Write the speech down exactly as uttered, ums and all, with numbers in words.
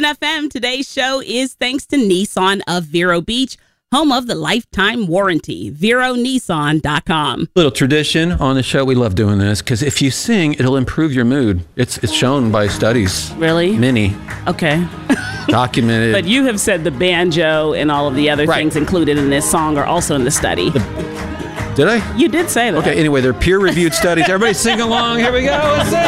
F M. Today's show is thanks to Nissan of Vero Beach, home of the lifetime warranty. Vero Nissan dot com. Little tradition on the show. We love doing this because if you sing, it'll improve your mood. It's it's shown by studies. Really? Many. Okay. Documented. But you have said the banjo and all of the other right. things included in this song are also in the study. The, did I? You did say that. Okay, anyway, they're peer-reviewed studies. Everybody sing along. Here we go.